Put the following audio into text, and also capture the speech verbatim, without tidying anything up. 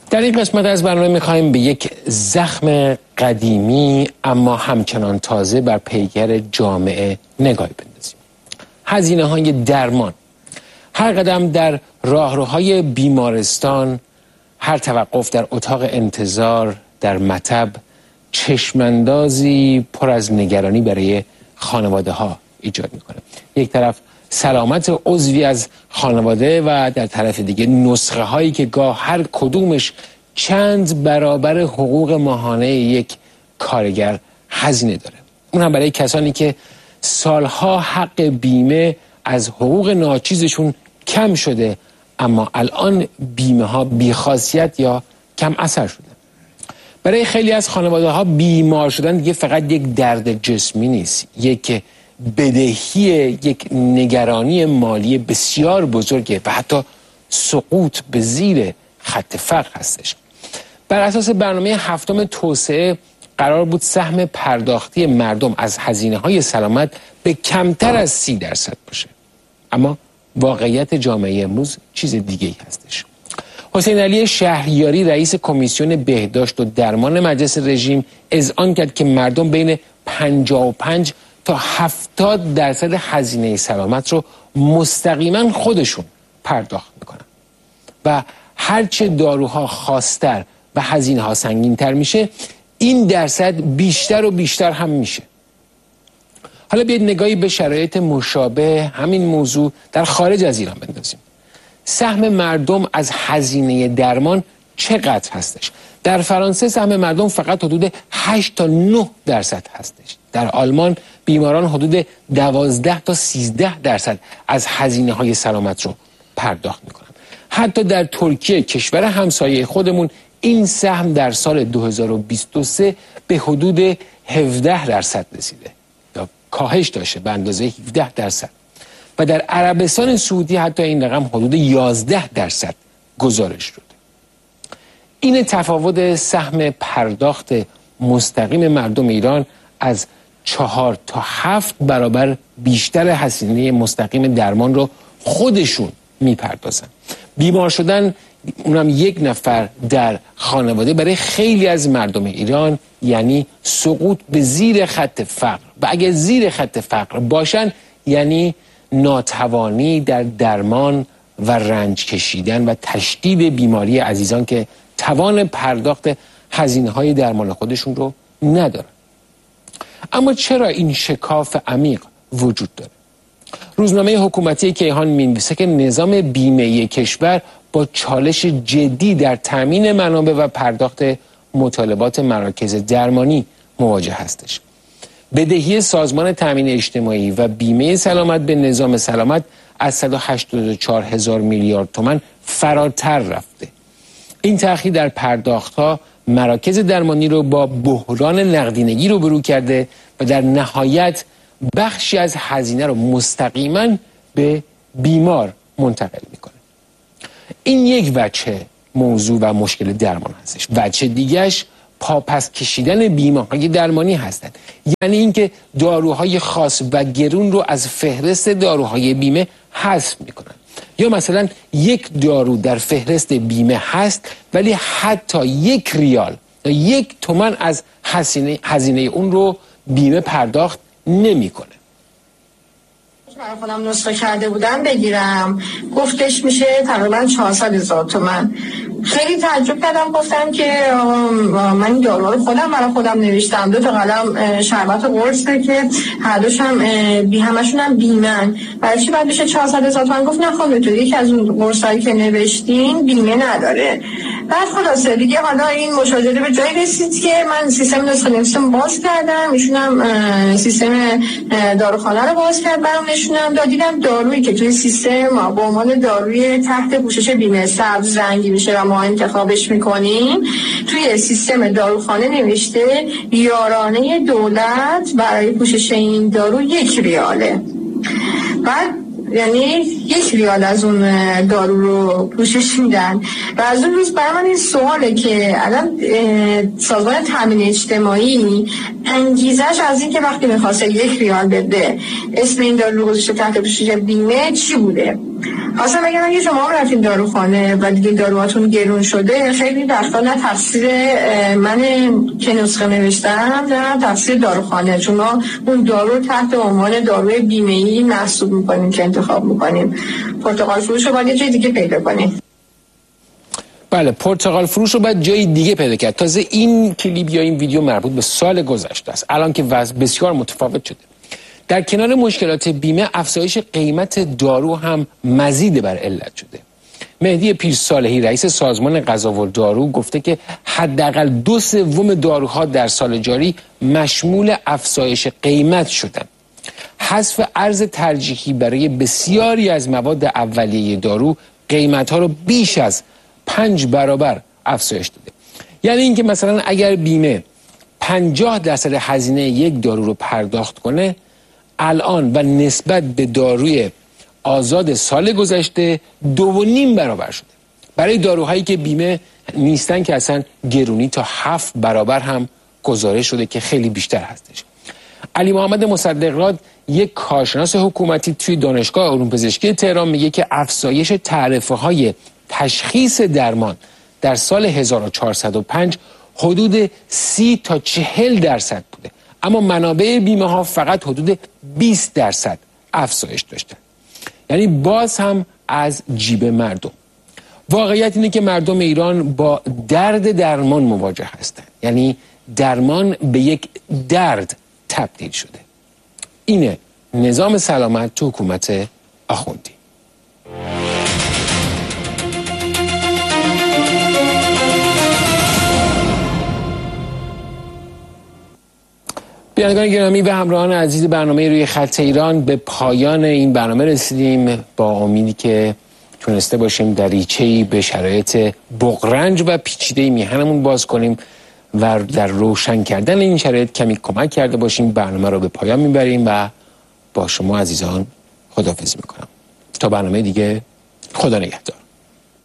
در این قسمت از برنامه می‌خوایم به یک زخم قدیمی اما همچنان تازه بر پیکر جامعه نگاهی بندازیم. هزینه‌های درمان. هر قدم در راهروهای بیمارستان، هر توقف در اتاق انتظار، در مطب، چشماندازی پر از نگرانی برای خانواده ها ایجاد میکنه. یک طرف سلامت عضوی از خانواده و در طرف دیگه نسخه هایی که گاه هر کدومش چند برابر حقوق ماهانه یک کارگر هزینه داره. اون هم برای کسانی که سالها حق بیمه از حقوق ناچیزشون کم شده، اما الان بیمه ها بیخاصیت یا کم اثر شده. برای خیلی از خانواده ها بیمار شدن دیگه فقط یک درد جسمی نیست، یک بدهی، یک نگرانی مالی بسیار بزرگه و حتی سقوط به زیر خط فقر هستش. بر اساس برنامه هفتم توسعه قرار بود سهم پرداختی مردم از هزینه های سلامت به کمتر از سی درصد باشه، اما واقعیت جامعه امروز چیز دیگه ای هستش. حسین علی شهریاری رئیس کمیسیون بهداشت و درمان مجلس رژیم اذعان کرد که مردم بین پنجاه و پنج تا هفتاد درصد هزینه سلامت رو مستقیما خودشون پرداخت میکنن و هرچه داروها خاص‌تر و هزینه ها سنگین‌تر میشه، این درصد بیشتر و بیشتر هم میشه. حالا بیاید نگاهی به شرایط مشابه همین موضوع در خارج از ایران بندازیم. سهم مردم از هزینه درمان چقدر هستش؟ در فرانسه سهم مردم فقط حدود هشت تا نه درصد هستش. در آلمان بیماران حدود دوازده تا سیزده درصد از هزینه های سلامت رو پرداخت میکنن. حتی در ترکیه کشور همسایه خودمون این سهم در سال دو هزار و بیست و سه به حدود هفده درصد رسیده یا کاهش داشته به اندازه هفده درصد و در عربستان سعودی حتی این رقم حدود یازده درصد گزارش شده. این تفاوت سهم پرداخت مستقیم مردم ایران از چهار تا هفت برابر بیشتر هزینه مستقیم درمان رو خودشون میپردازن. بیمار شدن، اونم یک نفر در خانواده، برای خیلی از مردم ایران یعنی سقوط به زیر خط فقر و اگر زیر خط فقر باشن یعنی ناتوانی در درمان و رنج کشیدن و تشدید بیماری عزیزان که توان پرداخت هزینه های درمان خودشون رو ندارن. اما چرا این شکاف عمیق وجود داره؟ روزنامه حکومتی کیهان می‌نویسه که نظام بیمه کشور با چالش جدی در تامین منابع و پرداخت مطالبات مراکز درمانی مواجه هستش. بدهی سازمان تامین اجتماعی و بیمه سلامت به نظام سلامت از صد و هشتاد و چهار هزار میلیارد تومان فراتر رفته. این تأخیر در پرداخت‌ها مراکز درمانی رو با بحران نقدینگی روبرو کرده و در نهایت بخشی از هزینه رو مستقیما به بیمار منتقل میکنه. این یک وجه موضوع و مشکل درمان هستش. وجه دیگهش پاپس کشیدن بیمه های درمانی هستند. یعنی اینکه داروهای خاص و گرون رو از فهرست داروهای بیمه حذف میکنن. یا مثلا یک دارو در فهرست بیمه هست ولی حتی یک ریال یا یک تومن از هزینه هزینه اون رو بیمه پرداخت نمیکنه. برای خودم نسخه کرده بودم بگیرم، گفتش میشه تقریبا چهارصد هزار تومان. خیلی تعجب کردم، گفتم که من این دارو رو خودم برای خودم نوشتم، دو تا قلم شربت و قرصه که هر دوش هم بی همشون هم بیمن، برای چی باید بشه چهارصد هزار تومان؟ گفت نه خب تو یکی از اون قرصایی که نوشتین بیمه نداره. بعد خلاصه دیگه حالا این مشاجره به جایی رسید که من سیستم نسخه نویسم باز کردم، ایشونم سیستم داروخانه رو باز کرد برام نشونم داد، دیدم دارویی که توی سیستم با عنوان داروی تحت پوشش بیمه سبز رنگی میشه و ما انتخابش میکنیم، توی سیستم داروخانه نوشته یارانه دولت برای پوشش این دارو یک ریاله. بعد یعنی یک ریال از اون دارو رو پوشش میدن و از اون روز برای من این سواله که الان سازمان تامین اجتماعی انگیزش از این که وقتی میخواسته یک ریال بده اسم این دارو رو گذاشته تحت پوشش بیمه چی بوده؟ اصلا بگم اگه شما هم رفتین داروخانه و دیدین داروهاتون گرون شده، خیلی وقتا نه تقصیر من که نسخه نوشتم، نه تقصیر داروخانه، چون ما اون دارو تحت عنوان داروی بیمه‌ای محسوب میکنیم که انتخاب میکنیم. پرتقال فروش رو باید یه جای دیگه پیدا کنیم. بله، پرتقال فروش رو باید جای دیگه پیدا کرد. تازه این کلیپ یا این ویدیو مربوط به سال گذشته است، الان که وضع بسیار متفاوت شده. در کنار مشکلات بیمه، افزایش قیمت دارو هم مزید بر علت شده. مهدی پیرصالحی رئیس سازمان غذا و دارو گفته که حداقل دو سوم داروها در سال جاری مشمول افزایش قیمت شدند. حذف ارز ترجیحی برای بسیاری از مواد اولیه دارو قیمت‌ها رو بیش از پنج برابر افزایش داده. یعنی اینکه مثلا اگر بیمه پنجاه درصد هزینه یک دارو رو پرداخت کنه، الان و نسبت به داروی آزاد سال گذشته دو و نیم برابر شده. برای داروهایی که بیمه نیستن که اصلا گرونی تا هفت برابر هم گزارش شده که خیلی بیشتر هستش. علی محمد مصدقراد، یک کارشناس حکومتی توی دانشگاه علوم پزشکی تهران، میگه که افزایش تعرفه های تشخیص درمان در سال هزار و چهارصد و پنج حدود سی تا چهل درصد بوده، اما منابع بیمه ها فقط حدود بیست درصد افزایش داشتن. یعنی باز هم از جیب مردم. واقعیت اینه که مردم ایران با درد درمان مواجه هستند. یعنی درمان به یک درد تبدیل شده. اینه نظام سلامت تو حکومت آخوندی. بینندگان گرامی و همراهان عزیز برنامه روی خط ایران، به پایان این برنامه رسیدیم. با امیدی که تونسته باشیم دریچه‌ای به شرایط بغرنج و پیچیده میهنمون باز کنیم و در روشن کردن این شرایط کمی کمک کرده باشیم. برنامه رو به پایان میبریم و با شما عزیزان خداحافظی میکنم. تا برنامه دیگه، خدا نگهدار.